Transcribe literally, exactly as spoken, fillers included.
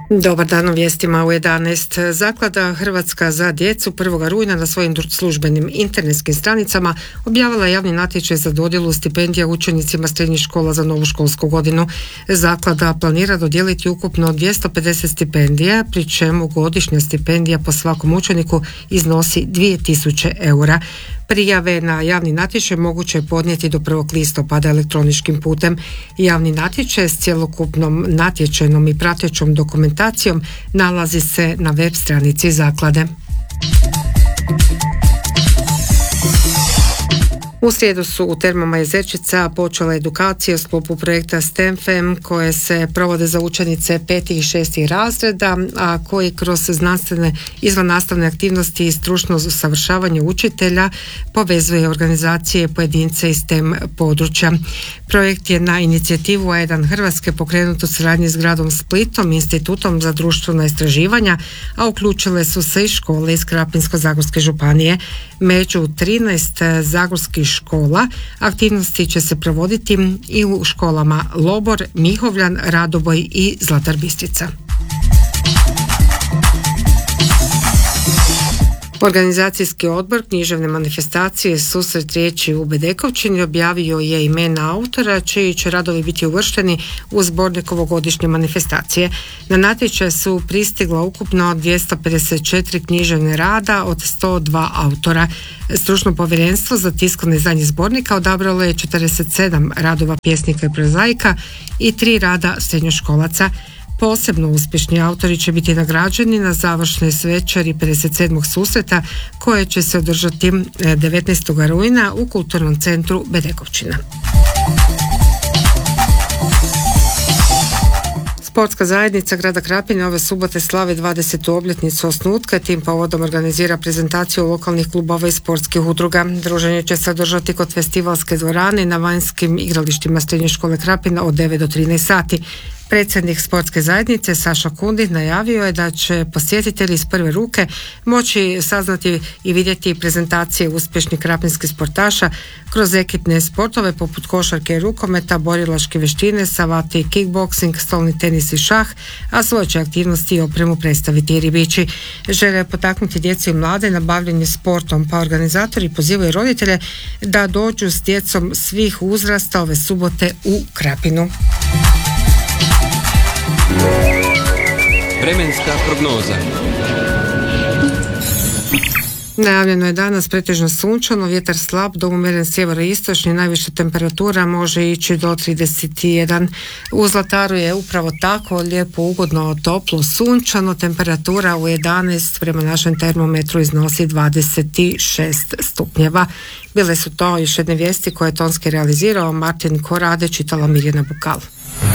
Dobar dan, u vijestima u jedanaest. Zaklada Hrvatska za djecu prvog rujna na svojim službenim internetskim stranicama objavila javni natječaj za dodjelu stipendija učenicima srednjih škola za novu školsku godinu. Zaklada planira dodijeliti ukupno dvjesto pedeset stipendija, pri čemu godišnja stipendija po svakom učeniku iznosi dvije tisuće eura. Prijave na javni natječaj moguće je podnijeti do prvog listopada elektroničkim putem. Javni natječaj s cjelokupnom natječajnom i pratećom dokumentacijom nalazi se na web stranici zaklade. U srijedu su u Termama Jezerčica počela edukacije u sklopu projekta STEM-FEM koje se provode za učenice petih i šestih razreda, a koji kroz znanstvene izvannastavne aktivnosti i stručno usavršavanje učitelja povezuje organizacije pojedince iz STEM područja. Projekt je na inicijativu A jedan Hrvatske pokrenut u suradnji s gradom Splitom, Institutom za društvena istraživanja, a uključile su se i škole iz Krapinsko-zagorske županije. Među trinaest zagorskih škola aktivnosti će se provoditi i u školama Lobor, Mihovljan, Radoboj i Zlatar Bistrica. Organizacijski odbor književne manifestacije Susret riječi u Bedekovčini objavio je imena autora čiji će radovi biti uvršteni u zbornik ovogodišnje manifestacije. Na natječaj su pristigla ukupno dvjesto pedeset četiri književne rada od sto dva autora. Stručno povjerenstvo za tiskovno izdanje zbornika odabralo je četrdeset sedam radova pjesnika i prozaika i tri rada srednjoškolaca. Posebno uspješni autori će biti nagrađeni na završnoj svečari pedeset sedmog susreta koje će se održati devetnaestog rujna u Kulturnom centru Bedekovčina. Sportska zajednica grada Krapine ove subote slave dvadesetu obljetnicu osnutka, tim povodom organizira prezentaciju lokalnih klubova i sportskih udruga. Druženje će se održati kod festivalske dvorane na vanjskim igralištima Srednje škole Krapina od devet do trinaest sati. Predsjednik sportske zajednice Saša Kundih najavio je da će posjetitelji iz prve ruke moći saznati i vidjeti prezentacije uspješnih krapinskih sportaša kroz ekipne sportove poput košarke i rukometa, borilačke vještine, savate i kickboxing, stolni tenis i šah, a svoje će aktivnosti i opremu predstaviti i ribiči. Žele potaknuti djecu i mlade na bavljenje sportom, pa organizatori pozivaju roditelje da dođu s djecom svih uzrasta ove subote u Krapinu. Vremenska prognoza. Najavljeno je danas pretežno sunčano, vjetar slab do umjeren sjeveroistočni, najviša temperatura može ići do trideset jedan. U Zlataru je upravo tako lijepo, ugodno, toplo, sunčano, temperatura u jedanaest prema našem termometru iznosi dvadeset šest stupnjeva. Bile su to još jedne vijesti koje je tonski realizirao Martin Korade, čitala Mirjana Bukal.